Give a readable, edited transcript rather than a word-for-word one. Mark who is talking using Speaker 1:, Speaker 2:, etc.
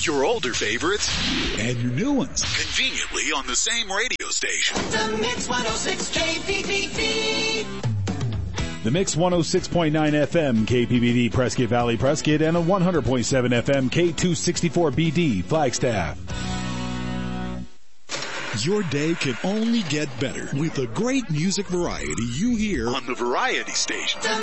Speaker 1: Your older favorites
Speaker 2: and your new ones
Speaker 1: conveniently on the same radio station.
Speaker 3: The Mix 106 KPPV.
Speaker 2: The Mix 106.9 FM KPPV Prescott Valley Prescott and a 100.7 FM K264BD Flagstaff.
Speaker 4: Your day can only get better with the great music variety you hear
Speaker 1: on the Variety Station.
Speaker 3: The